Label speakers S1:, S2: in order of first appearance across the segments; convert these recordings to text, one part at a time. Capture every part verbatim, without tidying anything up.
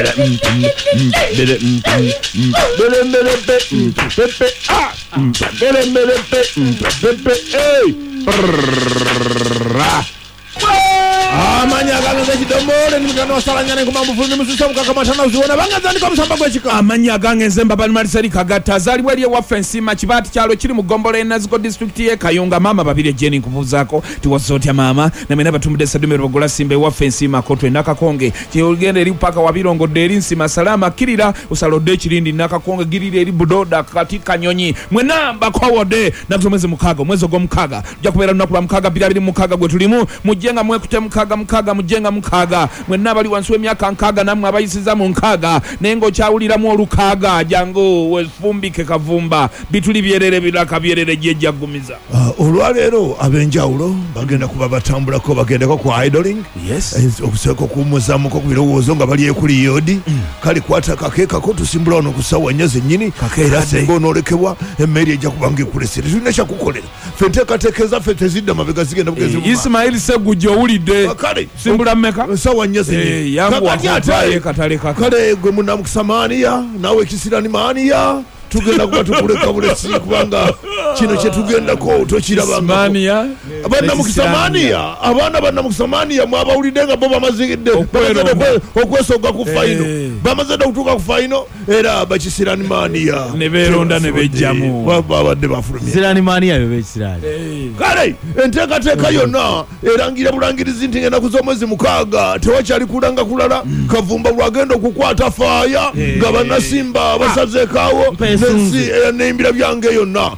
S1: amanya gange kidomole nimukano wasalangane kumambo fundi mususa mukakamashana uziona bangazani kwa msamba gwechika
S2: amanya gange nzemba bali marisari kagata zali wali wa fence ma kibati kyalo kiri mu Gombola Enaziko district ye Kayunga mama babire jeni nkuvuzako tiwazotya mama na mena batumide sadumero bagola simbe wa fence ma kotwe nakakonge kyogende eri paka wabirongo deri nsima salama kirira usalode kirindi nakakonge girire eri budoda katika nyonyi mwena bakwode nazo mwezi mukaga mwezi go mukaga jya kubera nakula mukaga birabiri mukaga gwe tulimu mujenga mwe kute mukaga mukaga mujenga mukaga mwena bali wansuwe myaka nkaga namwe abayisiza mu nkaga nengo kyawulira mu olukaga jango wefumbike kavumba bituli byerere bilaka byerere jejja gumiza
S1: uh, olwalero abenjawulo bagenda kuba batambula ko bagenda ko ku idling
S2: yes
S1: okuseko kumuzamu ko kubirowozo nga bali ekuli yodi mm. kali kwata kakeka ko tusimbula ono kusawa nyeze nyini era sengo nolekebwa emmeri ejja kubange kulesire tunesha kukolera fete katekeza fete zidda mabega zigenda bugezi
S2: hey, Ismail Segujo ulide
S1: kale
S2: simbula mmeka
S1: sawa nyeze nyini
S2: hey, yangu akataye katale kaka
S1: kale gwe munamukusamania nawe kisirani mania tugenda kuba tukuleka bulesi kubanga kino kye tugenda ko tokirabanga
S2: mania
S1: abana mukisamania abana bana mukisamania mwabawulide nga bo bamazigidde okwesoga ku faino bamazedde okutuuka ku faino era bakisirani mania
S2: ne beronda ne bejjamu
S1: babadde bafulumye
S3: sirani mania bebekisirani
S1: kale enteekateeka yonna erangira bulangirizi nti ngenda kuz'omwezi mukaaga tewakyali kulanga kulala kavumba bwagenda okukwata faaya nga bannasimba basazeekaawo nensi neimbira byange yonna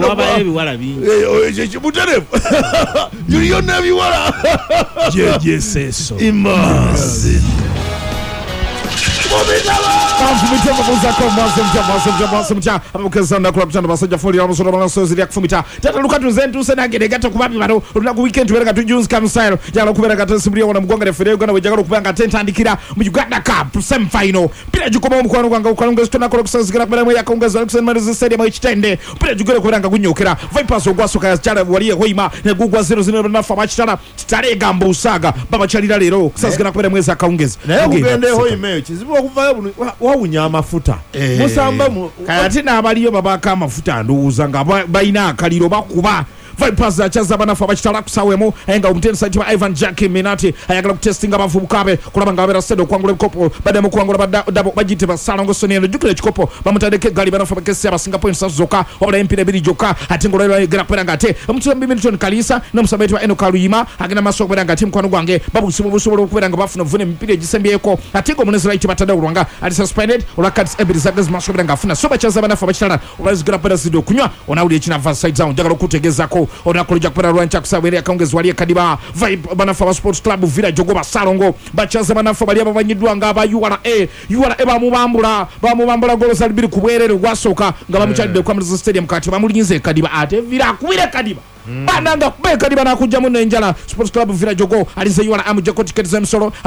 S1: buterefu yuli yonna ebiwala
S2: jejeseso
S1: imazi
S2: Kamfumita mabuza kwa mwazo mcha mwazo mcha mwazo mcha Abukeza na kula mchanda basaja foli ya msoro wana sozi ya kufumita Tata lukatu zentu sena gede gata kubabi bado Lunaku weekend tuwele gatu Jones Kamsairo Jala kubera gata simria wana mgonga refere Ugana wejagalo kubera gatenta andikira Mjuganda cup sem final Pira jukoma mkwano kwanga ukalunga Stona kula kusazi kira kubera mwaya kaunga Kusani marizi stadium mwichitende Pira jukere kubera nga kunyokera Vipers ogwaso kaya chara waliye hoima Negugwa zero zero nafa machitana Titare gambo usaga Baba chalila lero Kusazi kira kubera mweza kaungezi
S1: Na ya kugende hoime Chizibu wakufaya wawunya amafuta
S2: eh, musamba mu kayati n'abaliyo babaka amafuta nduuza nga bayina akaliro bakuba Vipers achaza banafa bachitala kusawemo enga umtensa itima Ivan Jackie Minati ayagala kutestinga abavubukabe kulaba nga abera sedo kwangula bikopo bada mu kwangula badabo bajite basala ngo sonero jukule chikopo bamutadeke gali banafa bakese abasinga points zoka obula empire biri joka atingolo ero gara pera ngate omutu Milton Kalisa no musabeti wa Eno Kaluyima agena masoko bera ngate mkwano gwange babu sibo busobolo kubera nga bafuna vune mpire gisembeyeko atingo munezira iti batada urwanga ali suspended ola cuts ebiri zagaz masoko bera ngafuna so bachaza banafa bachitala obazi gara pera sido kunywa onauli echina va side down jagala kutegezako onakolija kupera rwancha kusabere akaongezi wali kadiba vibe banafa sports club vira jogoba salongo bachaza banafa bali abanyidwa nga aba U R A U R A bamubambula bamubambula golo salibiri kubwerere gwasoka nga bamuchadde kwa Mzee Stadium kati bamulinze kadiba ate vira kuwire kadiba bananga kubeka kadiba na kujja mu nenjala sports club vira jogo alize U R A amujja ko ticket z'emisolo